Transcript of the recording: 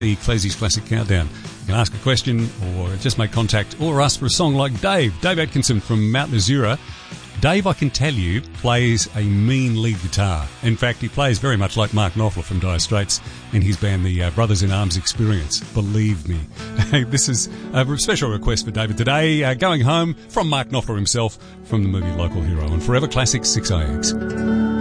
The Claysy's Classic Countdown. You can ask a question or just make contact or ask for a song like Dave Atkinson from Mount Nasura. Dave, I can tell you, plays a mean lead guitar. In fact, he plays very much like Mark Knopfler from Dire Straits in his band, the Brothers in Arms Experience. Believe me. This is a special request for David today, going home from Mark Knopfler himself from the movie Local Hero on Forever Classic 6IX.